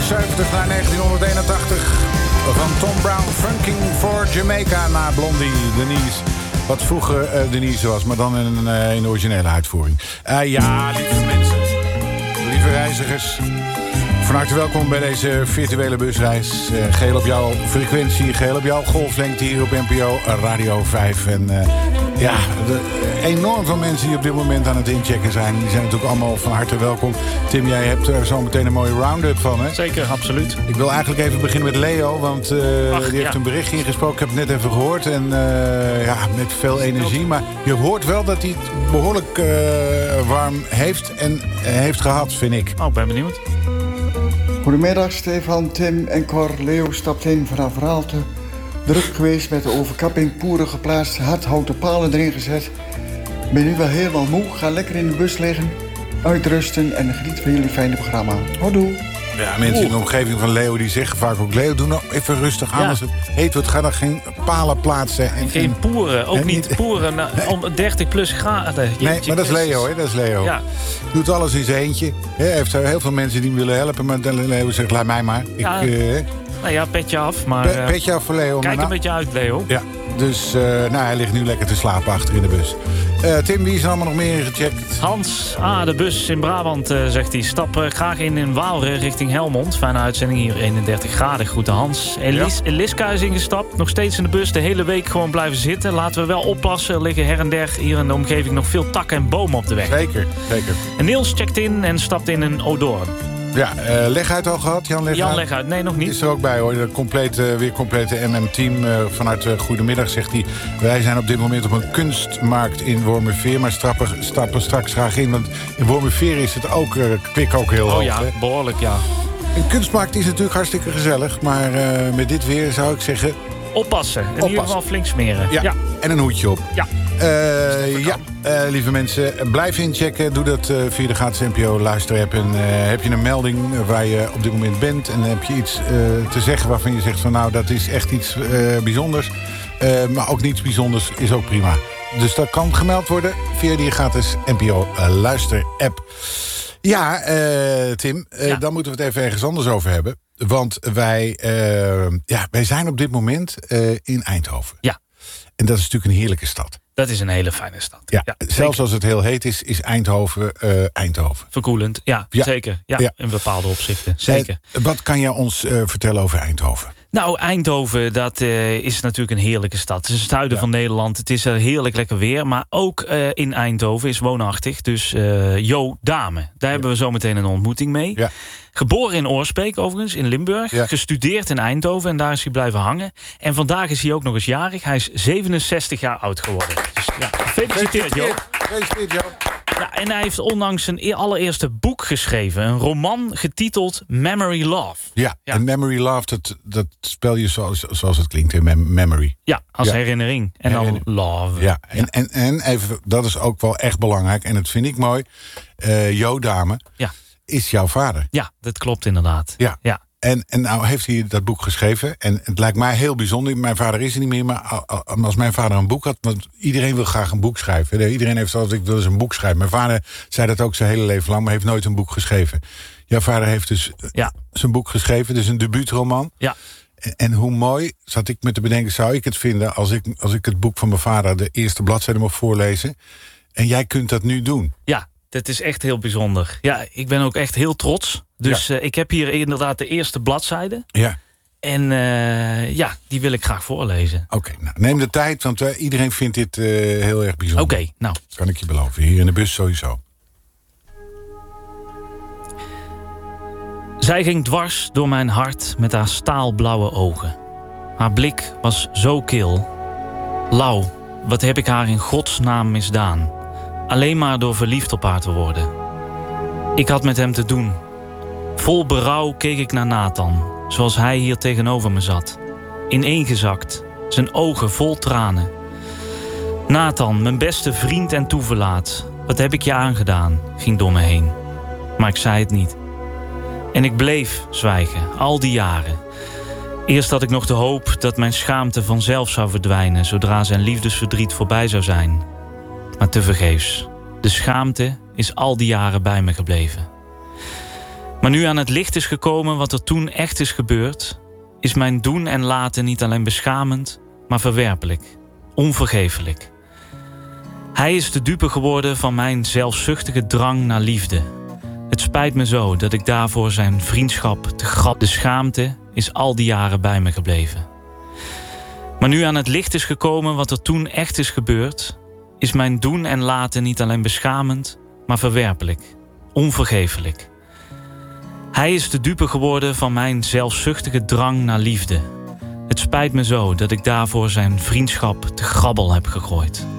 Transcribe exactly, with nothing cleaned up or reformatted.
vijfenzeventig naar negentienhonderdeenentachtig. Van Tom Brown, Funking for Jamaica naar Blondie, Denise. Wat vroeger uh, Denise was, maar dan in, uh, in de originele uitvoering. Uh, ja, lieve mensen, lieve reizigers. Van harte welkom bij deze virtuele busreis. Uh, geel op jouw frequentie, geel op jouw golflengte hier op N P O Radio vijf. En uh, ja, de, enorm veel mensen die op dit moment aan het inchecken zijn. Die zijn natuurlijk allemaal van harte welkom. Tim, jij hebt er zo meteen een mooie round-up van, hè? Zeker, absoluut. Ik wil eigenlijk even beginnen met Leo, want uh, Ach, die heeft ja. een berichtje ingesproken. Ik heb het net even gehoord en uh, ja, met veel energie. Maar je hoort wel dat hij het behoorlijk uh, warm heeft en uh, heeft gehad, vind ik. Oh, ik ben benieuwd. Goedemiddag Stefan, Tim en Cor. Leo stapt in vanaf Raalte. Druk geweest met de overkapping, poeren geplaatst, hardhouten palen erin gezet. Ben nu wel helemaal moe, ga lekker in de bus liggen, uitrusten en geniet van jullie fijne programma. Houdoe. Ja, mensen in de omgeving van Leo die zeggen vaak ook... Leo, doe nou even rustig aan. Ja. Als het heet wordt, ga dan geen palen plaatsen. En geen poeren, ook niet, niet poeren nou, om dertig plus graden. Je, nee, maar dat is Leo, hè? Dat is Leo. Ja. Doet alles in zijn eentje. Hij heeft heel veel mensen die hem willen helpen... maar Leo zegt, laat mij maar. Ik, ja, uh, nou ja, petje af. Maar, Pe- petje af voor Leo. Kijk een beetje uit, Leo. Ja, dus uh, nou, hij ligt nu lekker te slapen achter in de bus. Uh, Tim, wie is er allemaal nog meer ingecheckt? Hans, ah, de bus in Brabant, uh, zegt hij. Stap uh, graag in in Waalre richting Helmond. Fijne uitzending hier, eenendertig graden. Groeten Hans. Elis, ja. Eliska is ingestapt. Nog steeds in de bus. De hele week gewoon blijven zitten. Laten we wel oppassen. Er liggen her en der hier in de omgeving nog veel takken en bomen op de weg. Zeker, zeker. En Niels checkt in en stapt in een Odoorn. Ja, uh, Leguit al gehad? Jan Leguit? Jan Leguit, nee, nog niet. Is er ook bij, hoor. De complete, weer complete M M-team. Uh, vanuit uh, Goedemiddag, zegt hij. Wij zijn op dit moment op een kunstmarkt in Wormerveer. Maar stappen, stappen straks graag in. Want in Wormerveer is het ook, uh, kwik ook heel oh, hoog. Oh ja, hè? behoorlijk, ja. Een kunstmarkt is natuurlijk hartstikke gezellig. Maar uh, met dit weer zou ik zeggen... Oppassen. In Oppassen. ieder geval flink smeren. Ja, ja. En een hoedje op. Ja. Uh, ja, uh, lieve mensen, blijf inchecken. Doe dat uh, via de gratis N P O luisterapp. En uh, heb je een melding waar je op dit moment bent... en heb je iets uh, te zeggen waarvan je zegt van... nou, dat is echt iets uh, bijzonders. Uh, maar ook niets bijzonders is ook prima. Dus dat kan gemeld worden via die gratis N P O uh, luisterapp. Ja, uh, Tim, uh, ja. dan moeten we het even ergens anders over hebben. Want wij, uh, ja, wij zijn op dit moment uh, in Eindhoven. Ja. En dat is natuurlijk een heerlijke stad. Dat is een hele fijne stad. Ja, ja zelfs als het heel heet is, is Eindhoven uh, Eindhoven. Verkoelend, ja, ja. zeker. Ja, ja, in bepaalde opzichten, zeker. Uh, wat kan jij ons uh, vertellen over Eindhoven? Nou, Eindhoven, dat uh, is natuurlijk een heerlijke stad. Het is het zuiden ja. van Nederland. Het is er heerlijk lekker weer. Maar ook uh, in Eindhoven is woonachtig. Dus uh, Jo Dame. Daar ja. hebben we zo meteen een ontmoeting mee. Ja. Geboren in Oorsbeek, overigens, in Limburg. Ja. Gestudeerd in Eindhoven en daar is hij blijven hangen. En vandaag is hij ook nog eens jarig. Hij is zevenenzestig jaar oud geworden. Dus ja, gefeliciteerd, Jo. Gefeliciteerd, Jo. Ja, en hij heeft onlangs zijn allereerste boek geschreven. Een roman getiteld Memory Love. Ja, ja. En Memory Love, dat, dat spel je zoals, zoals het klinkt, in mem- memory. Ja, als ja. herinnering. En Herinner- dan love. Ja, en, ja. En, en even, dat is ook wel echt belangrijk. En dat vind ik mooi. Uh, Jo Dame ja. is jouw vader. Ja, dat klopt inderdaad. Ja. ja. En, en nou heeft hij dat boek geschreven. En het lijkt mij heel bijzonder. Mijn vader is er niet meer. Maar als mijn vader een boek had... Want iedereen wil graag een boek schrijven. Iedereen heeft altijd, ik wil eens een boek schrijven. Mijn vader zei dat ook zijn hele leven lang. Maar heeft nooit een boek geschreven. Jouw vader heeft dus ja. zijn boek geschreven. Dus een debuutroman. Ja. En, en hoe mooi, zat ik me te bedenken... zou ik het vinden als ik, als ik het boek van mijn vader... de eerste bladzijde mocht voorlezen. En jij kunt dat nu doen. Ja. Het is echt heel bijzonder. Ja, ik ben ook echt heel trots. Dus ja. uh, ik heb hier inderdaad de eerste bladzijde. Ja. En uh, ja, die wil ik graag voorlezen. Oké, okay, nou, neem de tijd, want uh, iedereen vindt dit uh, heel erg bijzonder. Oké, okay, nou. Kan ik je beloven. Hier in de bus sowieso. Zij ging dwars door mijn hart met haar staalblauwe ogen. Haar blik was zo kil. Lau, wat heb ik haar in godsnaam misdaan? Alleen maar door verliefd op haar te worden. Ik had met hem te doen. Vol berouw keek ik naar Nathan, zoals hij hier tegenover me zat. Ineengezakt, zijn ogen vol tranen. Nathan, mijn beste vriend en toeverlaat. Wat heb ik je aangedaan, ging door me heen. Maar ik zei het niet. En ik bleef zwijgen, al die jaren. Eerst had ik nog de hoop dat mijn schaamte vanzelf zou verdwijnen... zodra zijn liefdesverdriet voorbij zou zijn... Maar tevergeefs. De schaamte is al die jaren bij me gebleven. Maar nu aan het licht is gekomen wat er toen echt is gebeurd, is mijn doen en laten niet alleen beschamend, maar verwerpelijk, onvergeeflijk. Hij is de dupe geworden van mijn zelfzuchtige drang naar liefde. Het spijt me zo dat ik daarvoor zijn vriendschap te grap. De schaamte is al die jaren bij me gebleven. Maar nu aan het licht is gekomen wat er toen echt is gebeurd, is mijn doen en laten niet alleen beschamend, maar verwerpelijk, onvergeeflijk. Hij is de dupe geworden van mijn zelfzuchtige drang naar liefde. Het spijt me zo dat ik daarvoor zijn vriendschap te grabbel heb gegooid.